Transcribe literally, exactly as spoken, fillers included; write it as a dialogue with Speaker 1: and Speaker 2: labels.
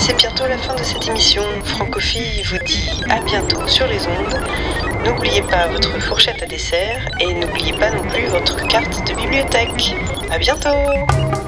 Speaker 1: c'est bientôt la fin de cette émission. Francophile vous dit à bientôt sur les ondes. N'oubliez pas votre fourchette à dessert et n'oubliez pas non plus votre carte de bibliothèque. À bientôt!